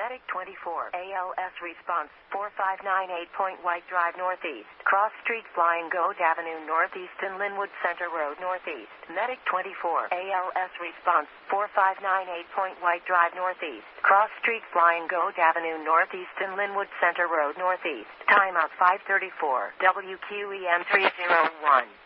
Medic 24, ALS response, 4598 Point White Drive Northeast, Cross Street Flying Goat Avenue Northeast and Linwood Center Road Northeast. Medic 24, ALS response, 4598 Point White Drive Northeast, Cross Street Flying Goat Avenue Northeast and Linwood Center Road Northeast. Timeout 534, WQEM 301.